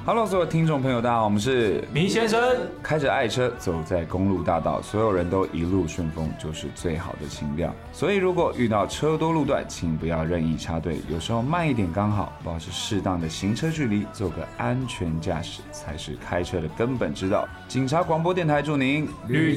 Hello， 所有听众朋友，大家好，我们是迷先生， 开着爱车走在公路大道，所有人都一路顺风，就是最好的情调。所以，如果遇到车多路段，请不要任意插队，有时候慢一点刚好，保持适当的行车距离，做个安全驾驶才是开车的根本之道。警察广播电台祝您